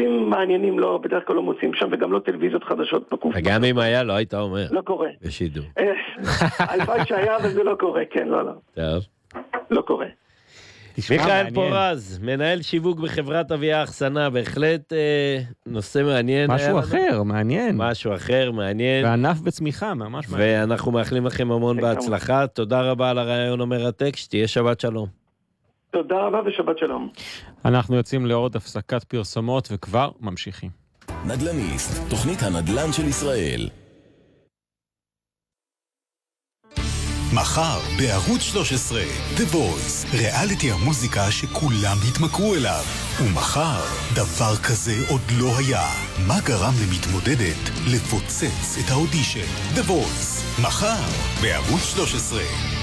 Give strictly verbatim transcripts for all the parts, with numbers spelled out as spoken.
דברים מעניינים לא, בדרך כלל לא מוצאים שם, וגם לא טלוויזיות חדשות בקוף. וגם אם היה, לא היית אומר. לא קורה. בשידור. הלוואי שהיה, אבל זה לא קורה, כן, לא, לא. טוב. לא קורה. מיכאל פורז, מנהל שיווק בחברת אביה אחסנה, בהחלט אה, נושא מעניין. משהו אחר, מעניין. משהו אחר, מעניין. וענף בצמיחה, ממש מעניין. ואנחנו מאחלים לכם המון בהצלחה. תודה רבה על הרעיון המרתק, שתהיה שבת שלום. תודה רבה ושבת שלום. אנחנו יוצאים לעוד הפסקת פרסומות וכבר ממשיכים. נדל"ניסט, תוכנית הנדל"ן של ישראל. מחר בערוץ שלוש עשרה, The Voice, ריאליטי המוזיקה שכולם התמכרו אליו. ומחר, דבר כזה עוד לא היה. מה גרם למתמודדת לפוצץ את האודישן? The Voice, מחר בערוץ שלוש עשרה.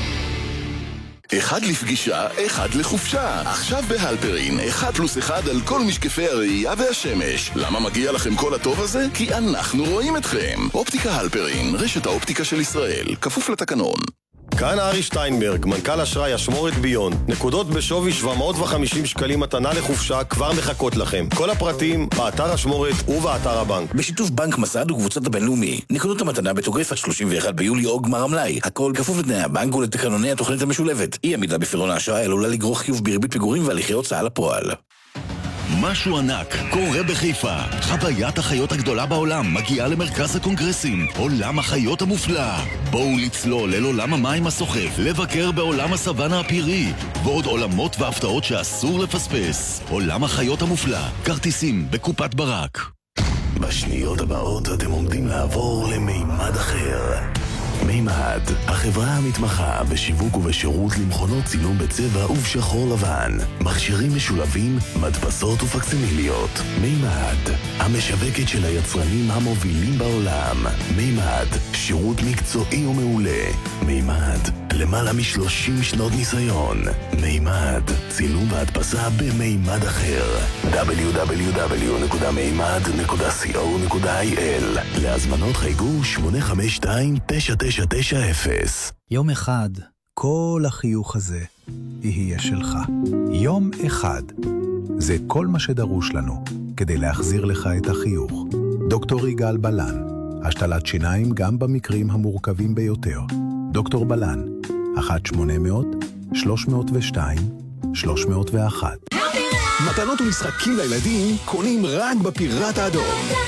אחד לפגישה, אחד לחופשה. עכשיו בהלפרין, אחד פלוס אחד על כל משקפי הראייה והשמש. למה מגיע לכם כל הטוב הזה? כי אנחנו רואים אתכם. אופטיקה הלפרין, רשת האופטיקה של ישראל, כפוף לתקנון. כאן ארי שטיינברג, מנכ"ל אשראי אשמורת ביון. נקודות בשווי שבע מאות וחמישים שקלים מתנה לחופשה כבר מחכות לכם. כל הפרטים באתר אשמורת ובאתר הבנק. בשיתוף בנק מסד וקבוצת הבינלאומי. נקודות המתנה בתוקף עד שלושים ואחד ביולי או גמר המלאי. הכל כפוף לתנאי הבנק ולתקנוני התוכנית המשולבת. אי עמידה בפירעון האשראי עלולה לגרור חיוב בריבית פיגורים והליכי הוצאה לפועל. משהו ענק קורה בחיפה. חוויית החיות הגדולה בעולם מגיעה למרכז הקונגרסים. עולם החיות המופלא. בואו לצלול אל עולם המים הסוחף, לבקר בעולם הסוואנה הפירי, ועוד עולמות והפתעות שאסור לפספס. עולם החיות המופלא. כרטיסים בקופת ברק. בשניות הבאות אתם עומדים לעבור למימד אחר. מימד, החברה המתמחה בשיווק ובשירות למכונות צילום בצבע ובשחור לבן, מכשירים משולבים, מדפסות ופקסימיליות. מימד, המשווקת של היצרנים המובילים בעולם. מימד, שירות מקצועי ומעולה. מימד, למעלה משלושים שנות ניסיון. מימד, צילום והדפסה במימד אחר. דאבליו דאבליו דאבליו נקודה מימד נקודה סי או נקודה איי אל. להזמנות חייגו שמונה חמש שתיים תשע תשע תשע אפס. יום אחד, כל החיוך הזה יהיה שלך. יום אחד. זה כל מה שדרוש לנו כדי להחזיר לך את החיוך. דוקטור יגאל בלן, השתלת שיניים גם במקרים המורכבים ביותר. דוקטור בלן, אחת שמונה אפס אפס שלוש אפס שתיים שלוש אפס אחת. מתנות ומשחקים לילדים קונים רק בפיראט האדום.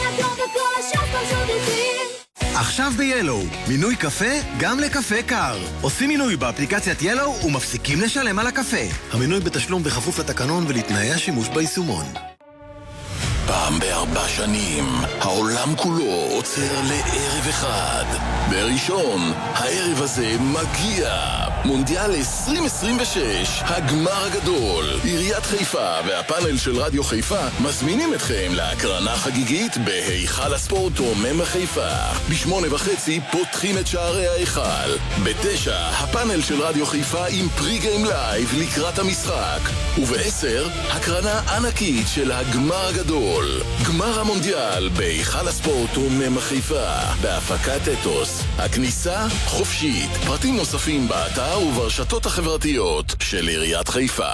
עכשיו ב-ילו, מינוי קפה גם לקפה קר. עושים מינוי באפליקציית ילו ומפסיקים לשלם על הקפה. המינוי בתשלום בכפוף לתקנון ולתנאי השימוש ביישומון. פעם בארבע שנים, העולם כולו עוצר לערב אחד. בראשון, הערב הזה מגיע. מונדיאל עשרים עשרים ושש, הגמר הגדול. עיריית חיפה והפאנל של רדיו חיפה מזמינים אתכם להקרנה חגיגית בהיכל הספורט רומם חיפה. בשמונה וחצי פותחים את שערי ההיכל. בתשע, הפאנל של רדיו חיפה עם פרי גיים לייב לקראת המשחק. ובעשר, הקרנה ענקית של הגמר הגדול. גמר המונדיאל בהיכל הספורט רומם חיפה. בהפקת אתוס. הכניסה חופשית. פרטים נוספים באתר וברשתות החברתיות של עיריית חיפה.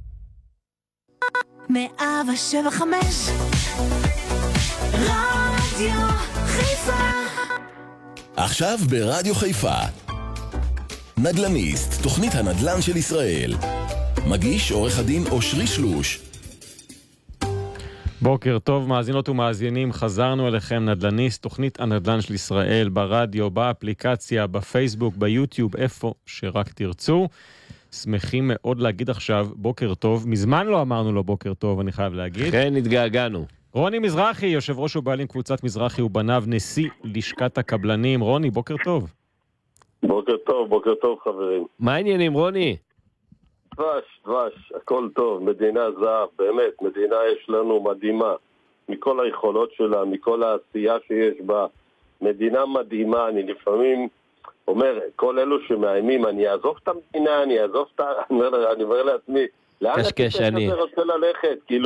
מאה שבע חמש רדיו חיפה. עכשיו ברדיו חיפה, נדל"ניסט, תוכנית הנדל"ן של ישראל. מגיש עורך הדין אושרי שלוש. בוקר טוב מאזינות ומאזינים, חזרנו אליכם. נדל"ניסט, תוכנית הנדל"ן של ישראל, ברדיו, באפליקציה, בפייסבוק, ביוטיוב, איפה שרק תרצו. שמחים מאוד להגיד עכשיו בוקר טוב. מזמן לא אמרנו לו בוקר טוב, אני חייב להגיד. כן, התגעגענו. רוני מזרחי, יושב ראש ובעלים קבוצת מזרחי ובניו, נשיא לשכת הקבלנים. רוני, בוקר טוב. בוקר טוב, בוקר טוב חברים. מה העניינים, רוני? דבש, דבש, הכל טוב, מדינה זהב, באמת, מדינה יש לנו מדהימה, מכל היכולות שלה, מכל העשייה שיש בה, מדינה מדהימה. אני לפעמים אומר, כל אלו שמאיימים, אני אעזוב את המדינה, אני אעזוב את ה... אני אומר לעצמי, לאן אתה רוצה ללכת? כאילו,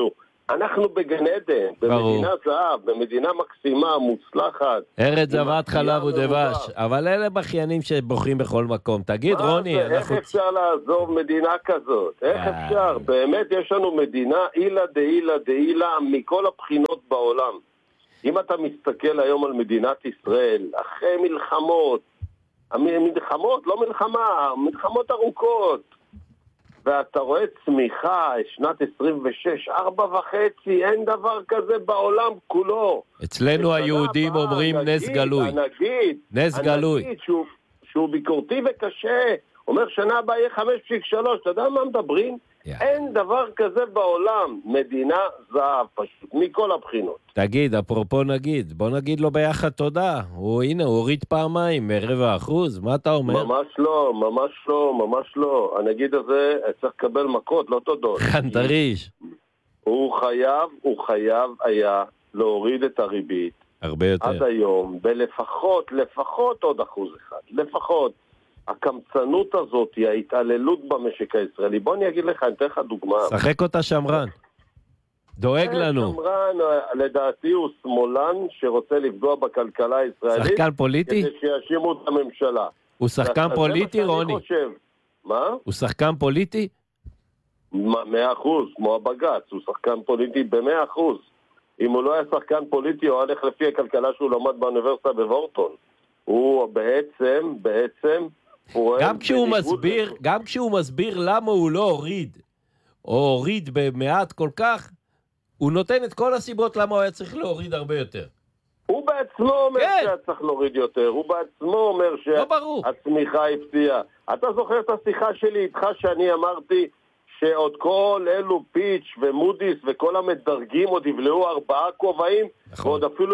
אנחנו בגן עדן, במדינה זהב, במדינה מקסימה, מוצלחת. ארץ זבת חלב ודבש, אבל אלה בכיינים שבוחרים בכל מקום. תגיד, רוני, איך אפשר לעזוב מדינה כזאת? איך אפשר? באמת יש לנו מדינה אילה דאילה דאילה מכל הבחינות בעולם. אם אתה מסתכל היום על מדינת ישראל, אחרי מלחמות, מלחמות, לא מלחמה, מלחמות ארוכות, ואתה רואה צמיחה, שנת עשרים ושש, ארבע וחצי, אין דבר כזה בעולם כולו. אצלנו היהודים בא, אומרים הנגיד, נס גלוי. הנגיד, נס הנגיד, גלוי. שהוא, שהוא ביקורתי וקשה, אומר שנה הבאה יהיה חמש נקודה שלוש, אתה יודע מה מדברים? Yeah. אין דבר כזה בעולם, מדינה זהב פשוט, מכל הבחינות. תגיד, אפרופו נגיד, בוא נגיד לו ביחד תודה. הוא, הנה, הוא הוריד פעמיים, רבע אחוז, מה אתה אומר? ממש לא, ממש לא, ממש לא. הנגיד הזה צריך לקבל מכות, לא תודות. חנטריש. הוא חייב, הוא חייב היה להוריד את הריבית. הרבה יותר. עד היום, בלפחות, לפחות עוד אחוז אחד, לפחות. הקמצנות הזאת היא ההתעללות במשק הישראלי. בוא אני אגיד לך, אני אתן לך דוגמה. שחק אותה שמרן. דואג לנו. שמרן, לדעתי הוא שמאלן שרוצה לפגוע בכלכלה הישראלית. שחקן פוליטי? כדי שיאשימו את הממשלה. הוא שחקן פוליטי, רוני? מה? הוא שחקן פוליטי? מאה אחוז, כמו הבגץ. הוא שחקן פוליטי במאה אחוז. אם הוא לא היה שחקן פוליטי, הוא הולך לפי הכלכלה שהוא למד באוניברסיטה בוורטון. הוא בעצם, בעצם... גם כשהוא מסביר, גם כשהוא מסביר למה הוא לא הוריד, או הוריד במעט כל כך, הוא נותן את כל הסיבות למה הוא היה צריך להוריד הרבה יותר. הוא בעצמו אומר כן. שהיה צריך להוריד יותר, הוא בעצמו אומר שהצמיחה הפתיעה. אתה זוכר את השיחה שלי איתך שאני אמרתי שעוד כל אלו פיץ' ומודיס וכל המדרגים עוד יבלעו ארבעה כובעים, נכון. ועוד אפילו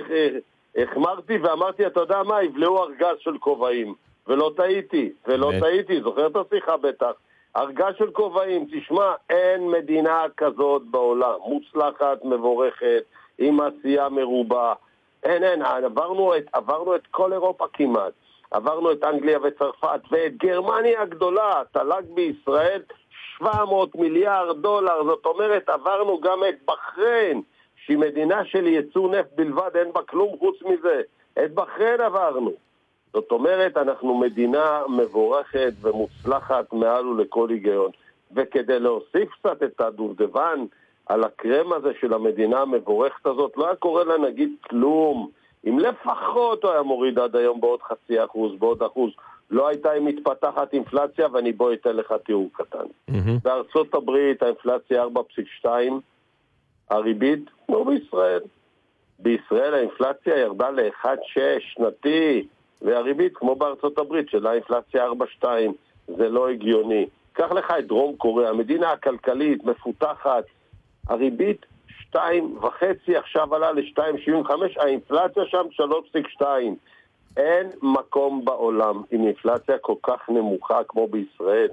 החמרתי ואמרתי, אתה יודע מה, יבלעו ארגז של כובעים. ולא טעיתי, ולא טעיתי, זוכר את השיחה בטח. ארגז של כובעים, תשמע, אין מדינה כזאת בעולם, מוצלחת, מבורכת, עם עשייה מרובה. אין, אין, עברנו את, עברנו את כל אירופה כמעט. עברנו את אנגליה וצרפת, ואת גרמניה הגדולה, תל"ג בישראל, שבע מאות מיליארד דולר, זאת אומרת, עברנו גם את בחריין, שהיא מדינה של ייצוא נפט בלבד, אין בה כלום חוץ מזה. את בחריין עברנו. זאת אומרת, אנחנו מדינה מבורכת ומוצלחת מעל ולכל היגיון. וכדי להוסיף קצת את הדובדבן על הקרם הזה של המדינה המבורכת הזאת, לא היה קורא לה נגיד כלום. אם לפחות הוא היה מוריד עד היום בעוד חצי אחוז, בעוד אחוז, לא הייתה היא מתפתחת אינפלציה, ואני בוא אתן לך תיאור קטן. Mm-hmm. בארצות הברית האינפלציה ארבע נקודה שתיים, הריבית כמו בישראל. בישראל האינפלציה ירדה ל-אחד נקודה שש שנתי, והריבית כמו בארצות הברית של האינפלציה ארבע נקודה שתיים, זה לא הגיוני. קח לך את דרום קוריאה, המדינה הכלכלית מפותחת, הריבית שתיים וחצי, עכשיו עלה ל-שתיים נקודה שבעים וחמש, האינפלציה שם שלוש נקודה שתיים. אין מקום בעולם עם אינפלציה כל כך נמוכה כמו בישראל.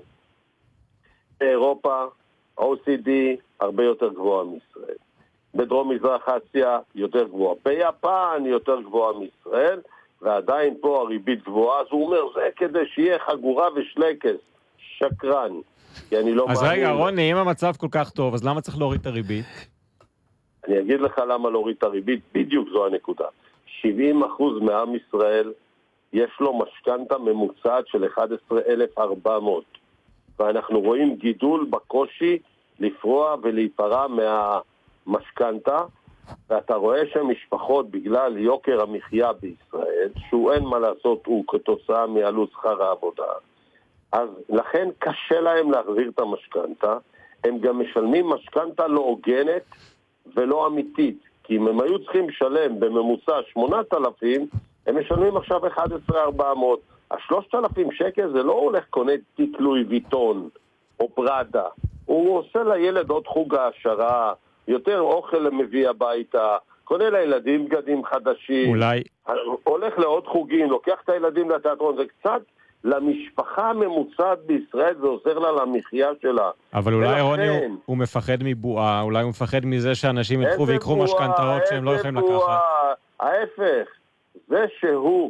באירופה, או אי סי די, הרבה יותר גבוהה מישראל. בדרום מזרח אסיה, יותר גבוהה. ביפן, יותר גבוהה מישראל. ועדיין פה הריבית גבוהה, אז הוא אומר, זה כדי שיהיה חגורה ושלקס, שקרן. כי אני לא אז רגע, רוני, אם המצב כל כך טוב, אז למה צריך להוריד את הריבית? אני אגיד לך למה להוריד את הריבית, בדיוק זו הנקודה. שבעים אחוז מעם ישראל, יש לו משכנתה ממוצעת של אחד עשר אלף וארבע מאות. ואנחנו רואים גידול בקושי לפרוע ולהיפרע מהמשכנתה, ואתה רואה שמשפחות בגלל יוקר המחיה בישראל, שהוא אין מה לעשות, הוא כתוצאה מעלות שכר העבודה, אז לכן קשה להם להחזיר את המשכנתה. הם גם משלמים משכנתה לא הוגנת ולא אמיתית, כי אם הם היו צריכים לשלם בממוצע שמונת אלפים, הם משלמים עכשיו אחד עשר אלף וארבע מאות. ה-שלושת אלפים שקל זה לא הולך קונה תיק לואי ויטון או פראדה, הוא עושה לילד עוד חוג העשרה, יותר אוכל מביא הביתה, קונה לילדים בגדים חדשים, אולי הולך לעוד חוגים, לוקח את הילדים לתיאטרון, זה קצת למשפחה הממוצעת בישראל, זה עוזר לה למחיה שלה. אבל אולי רוני הוא, הוא מפחד מבועה, אולי הוא מפחד מזה שאנשים ילכו ויקחו משכנתאות שהם לא יכולים לקחת. ההפך, זה שהוא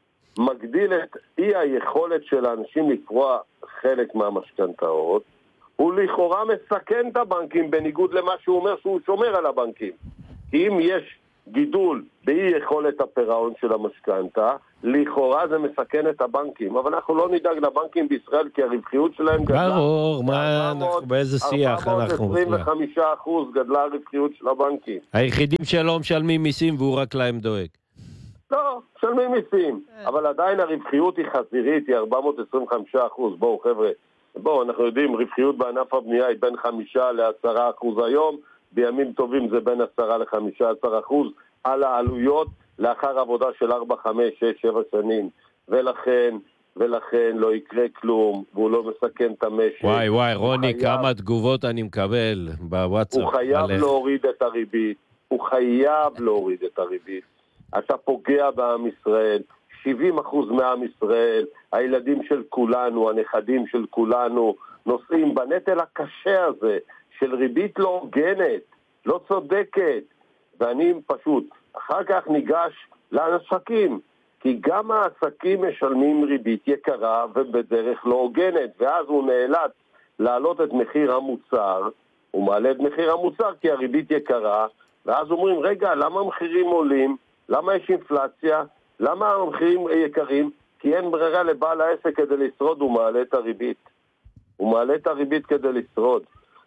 מגדיל את אי היכולת של האנשים לפרוע חלק מהמשכנתאות, הוא לכאורה מסכן את הבנקים בניגוד למה שהוא אומר שהוא שומר על הבנקים. כי אם יש גידול באי יכולת הפירעון של המשכנתה, לכאורה זה מסכן את הבנקים. אבל אנחנו לא נדאג לבנקים בישראל כי הרווחיות שלהם גדלה. ברור, מה אנחנו, באיזה שיח אנחנו? ארבע מאות עשרים וחמישה אחוז גדלה הרווחיות של הבנקים. היחידים שלא משלמים מיסים והוא רק להם דואג. לא, משלמים מיסים. אבל עדיין הרווחיות היא חזירית, היא ארבע מאות עשרים וחמישה אחוז. בואו חבר'ה, בואו, אנחנו יודעים, רווחיות בענף הבנייה היא בין חמישה לעשרה אחוז היום. בימים טובים זה בין עשרה לחמישה עשר אחוז על העלויות לאחר עבודה של ארבע, חמש, שש, שבע שנים. ולכן, ולכן לא יקרה כלום, והוא לא מסכן את המשק. וואי וואי, רוני, חייב, כמה תגובות אני מקבל בוואטסאפ. הוא חייב עליך. להוריד את הריבית. הוא חייב להוריד את הריבית. אתה פוגע בעם ישראל. שבעים אחוז מעם ישראל, הילדים של כולנו, הנכדים של כולנו, נושאים בנטל הקשה הזה. של ריבית לא הוגנת, לא צודקת, ואני פשוט, אחר כך ניגש לעסקים, כי גם העסקים משלמים ריבית יקרה ובדרך לא הוגנת, ואז הוא נאלץ להעלות את מחיר המוצר, הוא מעלה את מחיר המוצר כי הריבית יקרה, ואז אומרים, רגע, למה המחירים עולים? למה יש אינפלציה? למה המחירים יקרים? כי אין ברירה לבעל העסק כדי לשרוד, הוא מעלה את הריבית. הוא מעלה את הריבית כדי לשרוד.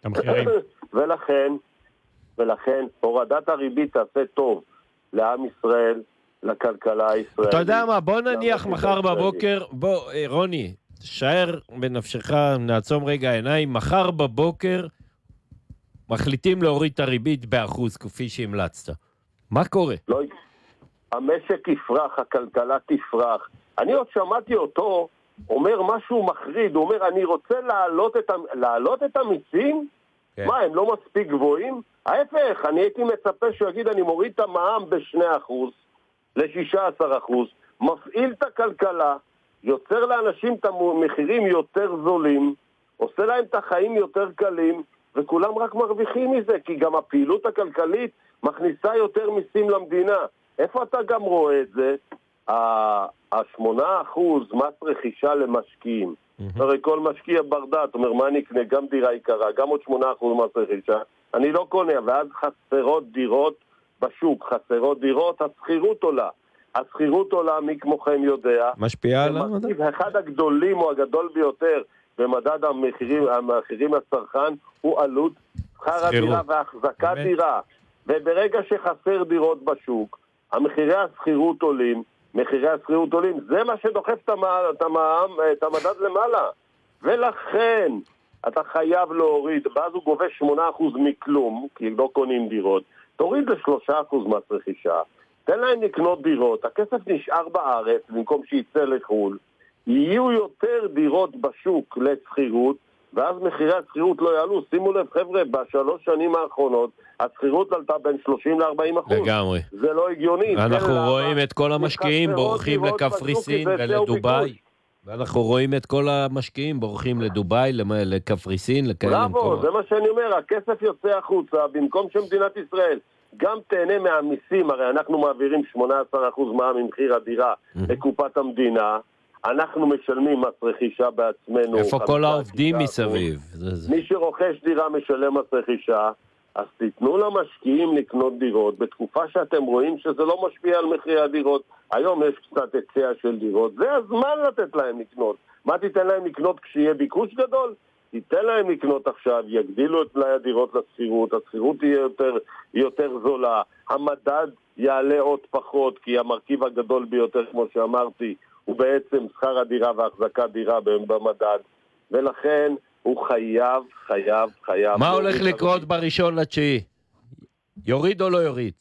ולכן, ולכן, הורדת הריבית תעשה טוב לעם ישראל, לכלכלה הישראלית. אתה יודע מה, בוא נניח מחר בבוקר, בוא, רוני, תשאר בנפשך, נעצום רגע עיניים, מחר בבוקר מחליטים להוריד את הריבית באחוז, כפי שהמלצת. מה קורה? לא, המשק יפרח, הכלכלה תפרח. אני עוד שמעתי אותו, אומר משהו מחריד, הוא אומר, אני רוצה להעלות את, להעלות את המיסים? כן. מה, הם לא מספיק גבוהים? ההפך, אני הייתי מצפה שהוא יגיד, אני מוריד את המע"מ ב-שני אחוז, ל-שישה עשר אחוז, מפעיל את הכלכלה, יוצר לאנשים את המחירים יותר זולים, עושה להם את החיים יותר קלים, וכולם רק מרוויחים מזה, כי גם הפעילות הכלכלית מכניסה יותר מיסים למדינה. איפה אתה גם רואה את זה? ה-שמונה אחוז מס רכישה למשקיעים. הרי כל משקיע ברדעת, אומר, מה נקנה? גם דירה יקרה, גם עוד שמונה אחוז מס רכישה. אני לא קונה, ואז חסרות דירות בשוק, חסרות דירות, הסחירות עולה. הסחירות עולה, מי כמוכם יודע. משפיעה על המדד? אחד הגדולים או הגדול ביותר במדד המחירים, המחירים לצרכן, הוא עלות שכר הדירה והחזקת דירה. וברגע שחסר דירות בשוק, המחירי הסחירות עולים, מחירי הסחירות עולים, זה מה שדוחף את המע"מ, את המדד למעלה. ולכן, אתה חייב להוריד, ואז הוא גובה שמונה אחוז מכלום, כי לא קונים דירות, תוריד ל-שלושה אחוז מס רכישה, תן להם לקנות דירות, הכסף נשאר בארץ, במקום שיצא לחול, יהיו יותר דירות בשוק לסחירות, ואז מחירי הסחירות לא יעלו. שימו לב, חבר'ה, בשלוש שנים האחרונות, הסחירות עלתה בין שלושים לארבעים אחוז. לגמרי. זה לא הגיוני. אנחנו רואים את כל המשקיעים בורחים לקפריסין ולדוביי. ואנחנו רואים את כל המשקיעים בורחים לדוביי, לקפריסין, לכאלה. בראבו, זה מה שאני אומר, הכסף יוצא החוצה, במקום שמדינת ישראל גם תהנה מהמיסים, הרי אנחנו מעבירים שמונה עשר אחוז מע"מ ממחיר הדירה לקופת המדינה, אנחנו משלמים מס רכישה בעצמנו. איפה כל העובדים מסביב? מי שרוכש דירה משלם מס רכישה, אז תיתנו למשקיעים לקנות דירות, בתקופה שאתם רואים שזה לא משפיע על מחירי הדירות. היום יש קצת היצע של דירות, זה הזמן לתת להם לקנות. מה תיתן להם לקנות כשיהיה ביקוש גדול? תיתן להם לקנות עכשיו, יגדילו את מלאי הדירות לסחירות, הסחירות תהיה יותר, יותר זולה, המדד יעלה עוד פחות, כי המרכיב הגדול ביותר, כמו שאמרתי, הוא בעצם שכר הדירה והחזקת דירה במדד, ולכן הוא חייב, חייב, חייב. מה הולך לקרות בראשון לתשיעי? יוריד או לא יוריד?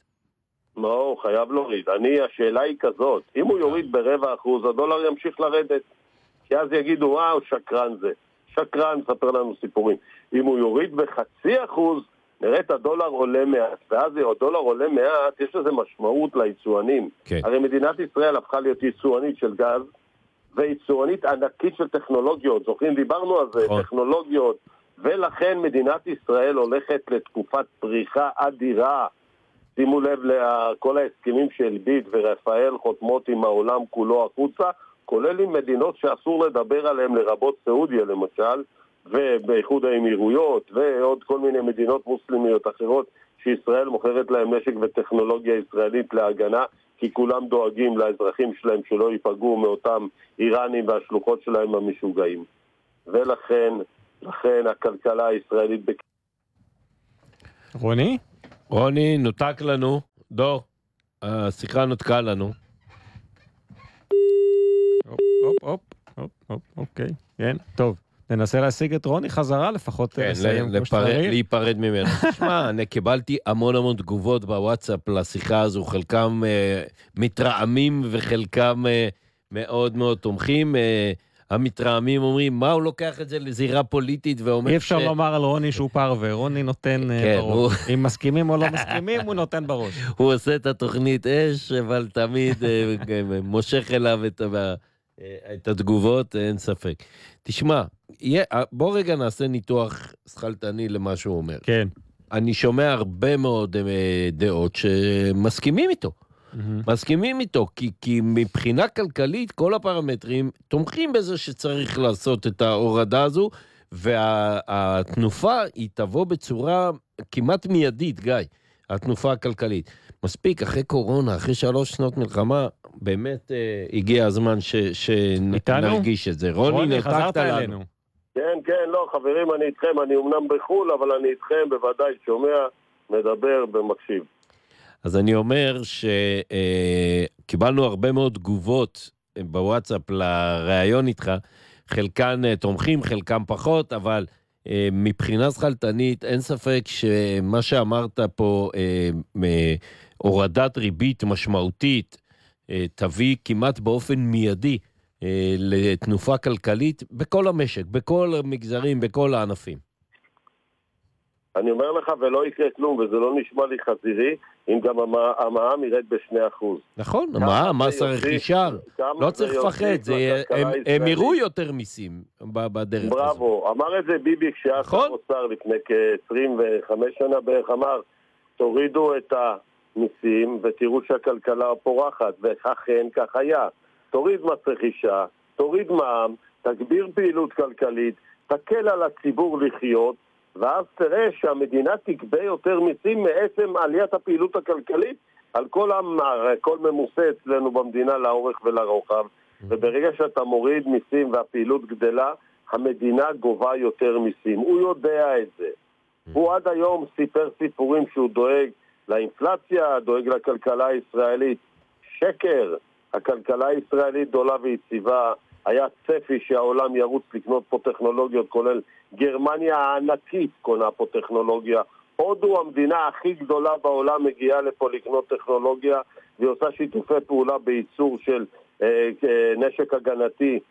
לא, הוא חייב להוריד. אני, השאלה היא כזאת, אם הוא יוריד ברבע אחוז, הדולר ימשיך לרדת. כי אז יגידו, וואו, שקרן זה. שקרן, ספר לנו סיפורים. אם הוא יוריד בחצי אחוז, נראה את הדולר עולה מעט, ואז הדולר עולה מעט, יש לזה משמעות ליצואנים. Okay. הרי מדינת ישראל הפכה להיות יצואנית של גז, ויצואנית ענקית של טכנולוגיות. זוכרים, דיברנו על זה, oh. טכנולוגיות, ולכן מדינת ישראל הולכת לתקופת פריחה אדירה. שימו לב לכל ההסכמים של ביט ורפאל חותמות עם העולם כולו החוצה, כולל עם מדינות שאסור לדבר עליהן, לרבות סעודיה למשל, ובאיחוד האמירויות ועוד כל מיני מדינות מוסלמיות אחרות שישראל מוכרת להם נשק וטכנולוגיה ישראלית להגנה, כי כולם דואגים לאזרחים שלהם שלא ייפגעו מאותם איראנים והשלוחות שלהם המשוגעים. ולכן, לכן הכלכלה הישראלית... בק... רוני? רוני, נותק לנו. דור, השיחה נותקה לנו. הופ, הופ, הופ, הופ, אוקיי. כן, טוב. ננסה להשיג את רוני חזרה, לפחות לסיים כמו שצריך. להיפרד ממנו. תשמע, אני קיבלתי המון המון תגובות בוואטסאפ לשיחה הזו, חלקם מתרעמים וחלקם מאוד מאוד תומכים. המתרעמים אומרים, מה הוא לוקח את זה לזירה פוליטית ואומר... אי אפשר לומר על רוני שהוא פרווה, רוני נותן בראש. אם מסכימים או לא מסכימים, הוא נותן בראש. הוא עושה את התוכנית אש, אבל תמיד מושך אליו את ה... את התגובות, אין ספק. תשמע, בוא רגע נעשה ניתוח שכלתני למה שהוא אומר. כן. אני שומע הרבה מאוד דעות שמסכימים איתו. מסכימים איתו, כי, כי מבחינה כלכלית כל הפרמטרים תומכים בזה שצריך לעשות את ההורדה הזו, והתנופה היא תבוא בצורה כמעט מיידית, גיא, התנופה הכלכלית. מספיק, אחרי קורונה, אחרי שלוש שנות מלחמה, באמת אה, הגיע הזמן שנרגיש את זה. רוני, רוני חזרת אלינו. כן, כן, לא, חברים, אני איתכם, אני אומנם בחול, אבל אני איתכם, בוודאי שומע, מדבר ומקשיב. אז אני אומר שקיבלנו הרבה מאוד תגובות בוואטסאפ לראיון איתך, חלקן תומכים, חלקם פחות, אבל מבחינה שכלתנית אין ספק שמה שאמרת פה, הורדת ריבית משמעותית, תביא כמעט באופן מיידי לתנופה כלכלית בכל המשק, בכל המגזרים, בכל הענפים. אני אומר לך, ולא יקרה כלום, וזה לא נשמע לי חזירי, אם גם המע"מ ירד בשני אחוז. נכון, המע"מ, מס הרכישה, לא צריך לפחד, הם יראו יותר מיסים בדרך הזו. בראבו, אמר את זה ביבי כשהיה שר אוצר לפני כ-עשרים וחמש שנה בערך, אמר, תורידו את המיסים ותראו שהכלכלה פורחת, ואכן כך היה. תוריד מס רכישה, תוריד מע"מ, תגביר פעילות כלכלית, תקל על הציבור לחיות, ואז תראה שהמדינה תגבה יותר מיסים מעצם עליית הפעילות הכלכלית על כל, המ... כל ממוסה אצלנו במדינה לאורך ולרוחב. וברגע שאתה מוריד מיסים והפעילות גדלה, המדינה גובה יותר מיסים. הוא יודע את זה. הוא עד היום סיפר סיפורים שהוא דואג לאינפלציה, דואג לכלכלה הישראלית. שקר. הכלכלה הישראלית דולה ויציבה. היה צפי שהעולם ירוץ לקנות פה טכנולוגיות, כולל גרמניה הענקית קונה פה טכנולוגיה. הודו, המדינה הכי גדולה בעולם, מגיעה לפה לקנות טכנולוגיה, והיא עושה שיתופי פעולה בייצור של אה, נשק הגנתי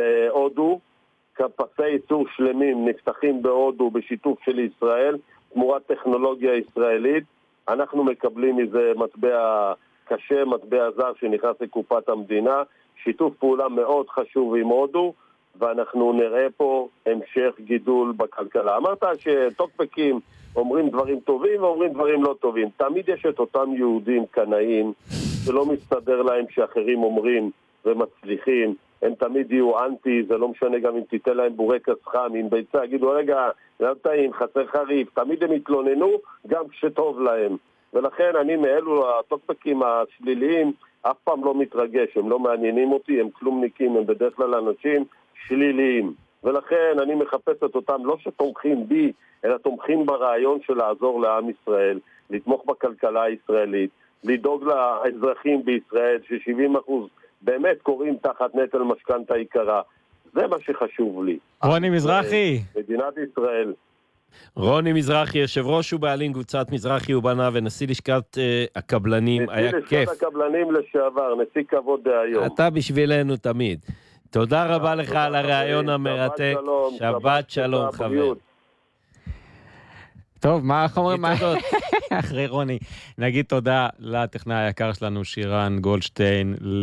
בהודו. פסי ייצור שלמים נפתחים בהודו בשיתוף של ישראל, תמורת טכנולוגיה ישראלית. אנחנו מקבלים מזה מטבע קשה, מטבע זר שנכנס לקופת המדינה. שיתוף פעולה מאוד חשוב עם הודו, ואנחנו נראה פה המשך גידול בכלכלה. אמרת שטוקבקים אומרים דברים טובים ואומרים דברים לא טובים. תמיד יש את אותם יהודים קנאים שלא מסתדר להם שאחרים אומרים ומצליחים. הם תמיד יהיו אנטי, זה לא משנה גם אם תיתן להם בורקס חם, אם ביצה, יגידו רגע, לא טעים, חסר חריף. תמיד הם יתלוננו גם כשטוב להם. ולכן אני מאלו הטוקבקים השליליים אף פעם לא מתרגש, הם לא מעניינים אותי, הם כלומניקים, הם בדרך כלל אנשים שליליים. ולכן אני מחפש את אותם, לא שתומכים בי, אלא תומכים ברעיון של לעזור לעם ישראל, לתמוך בכלכלה הישראלית, לדאוג לאזרחים בישראל, ש-שבעים אחוז באמת קוראים תחת נטל משכנתא יקרה. זה מה שחשוב לי. רוני מזרחי. מדינת ישראל. רוני מזרחי, יושב ראש ובעלים קבוצת מזרחי ובנה ונשיא לשכת uh, הקבלנים, היה כיף. נשיא לשכת הקבלנים לשעבר, נשיא כבוד דהיום. אתה בשבילנו תמיד. תודה רבה לך על הרעיון המרתק. שבת שלום, חבר. טוב, מה אומרים? אחרי רוני. נגיד תודה לטכנאי היקר שלנו, שירן גולדשטיין, ל...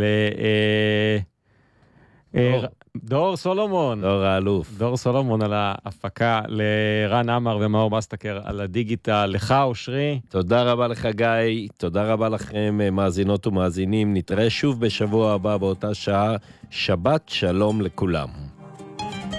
דור סולומון. דור האלוף. דור סולומון על ההפקה, לרן אמר ומאור בסטקר על הדיגיטל, לך אושרי. תודה רבה לך גיא, תודה רבה לכם מאזינות ומאזינים, נתראה שוב בשבוע הבא באותה שעה, שבת שלום לכולם.